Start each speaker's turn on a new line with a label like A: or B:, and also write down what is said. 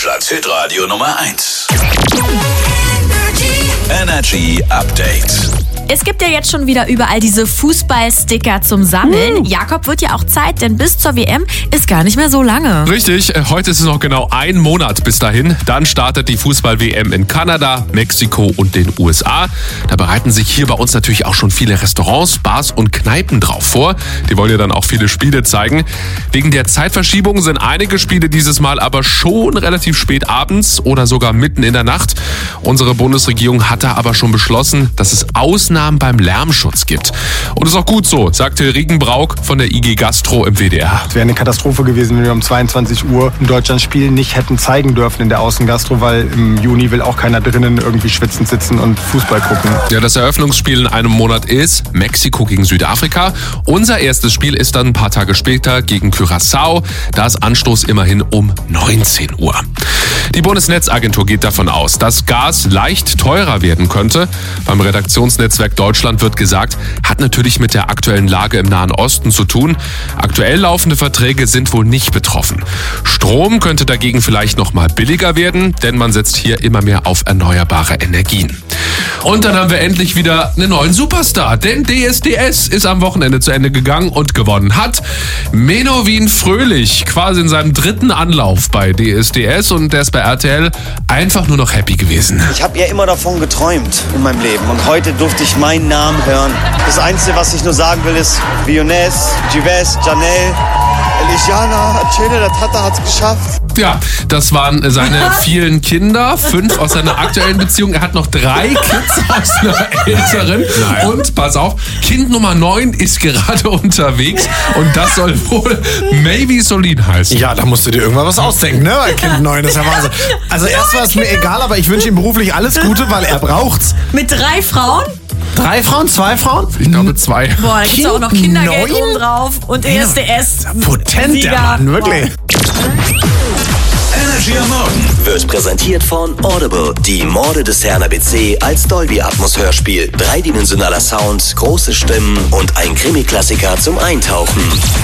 A: Deutschlands Hitradio Nummer 1. Energy Update.
B: Es gibt ja jetzt schon wieder überall diese Fußballsticker zum Sammeln. Jakob, wird ja auch Zeit, denn bis zur WM ist gar nicht mehr so lange.
C: Richtig, heute ist es noch genau ein Monat bis dahin. Dann startet die Fußball-WM in Kanada, Mexiko und den USA. Da bereiten sich hier bei uns natürlich auch schon viele Restaurants, Bars und Kneipen drauf vor. Die wollen ja dann auch viele Spiele zeigen. Wegen der Zeitverschiebung sind einige Spiele dieses Mal aber schon relativ spät abends oder sogar mitten in der Nacht. Unsere Bundesregierung hat da aber schon beschlossen, dass es Ausnahmen beim Lärmschutz gibt. Und ist auch gut so, sagte Riegenbrauk von der IG Gastro im WDR.
D: Es wäre eine Katastrophe gewesen, wenn wir um 22 Uhr in Deutschland Spiel nicht hätten zeigen dürfen in der Außengastro, weil im Juni will auch keiner drinnen irgendwie schwitzend sitzen und Fußball gucken.
C: Ja, das Eröffnungsspiel in einem Monat ist Mexiko gegen Südafrika. Unser erstes Spiel ist dann ein paar Tage später gegen Curaçao. Da ist Anstoß immerhin um 19 Uhr. Die Bundesnetzagentur geht davon aus, dass Gas leicht teurer werden könnte. Beim Redaktionsnetzwerk Deutschland wird gesagt, hat natürlich mit der aktuellen Lage im Nahen Osten zu tun. Aktuell laufende Verträge sind wohl nicht betroffen. Strom könnte dagegen vielleicht noch mal billiger werden, denn man setzt hier immer mehr auf erneuerbare Energien. Und dann haben wir endlich wieder einen neuen Superstar, denn DSDS ist am Wochenende zu Ende gegangen und gewonnen hat Menowin Fröhlich, quasi in seinem 3. Anlauf bei DSDS, und der ist bei RTL einfach nur noch happy gewesen.
E: Ich habe ja immer davon geträumt in meinem Leben und heute durfte ich meinen Namen hören. Das Einzige, was ich nur sagen will, ist Vionès, Gives, Janelle, Elijana, Cene, der Tata hat's geschafft.
C: Ja, das waren seine vielen Kinder, 5 aus seiner aktuellen Beziehung. Er hat noch 3 Kids aus einer älteren. Nein. Und pass auf, Kind Nummer 9 ist gerade unterwegs und das soll wohl Maybe Solin heißen.
F: Ja, da musst du dir irgendwann was ausdenken, ne? Weil Kind 9 ist ja Wahnsinn. Also erst war es mir egal, aber ich wünsche ihm beruflich alles Gute, weil er braucht's.
B: Mit 3 Frauen?
F: 3 Frauen, 2 Frauen?
C: Ich glaube 2.
B: Boah, da gibt's ja auch noch Kindergeld oben drauf und DSDS.
F: Potent, der Mann, wirklich.
A: Energy am Morgen
G: Wird präsentiert von Audible. Die Morde des Herrn ABC als Dolby Atmos Hörspiel. Dreidimensionaler Sound, große Stimmen und ein Krimi-Klassiker zum Eintauchen.